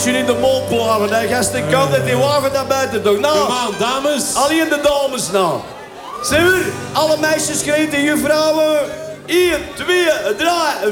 beetje in de mond blijven. Hè. Gasten kan dat die wagen naar buiten toch. Nou, Kom aan, dames. alleen de dames nou. Zijn we? Alle meisjes schreeuwen, juffrouwen. 1, 2, 3,